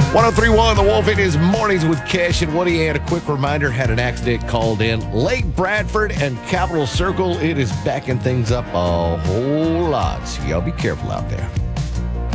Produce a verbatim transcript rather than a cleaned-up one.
ten thirty-one, The Wolf. It is Mornings with Cash and Woody. And a quick reminder, had an accident called in. Lake Bradford and Capitol Circle, it is backing things up a whole lot. So y'all be careful out there.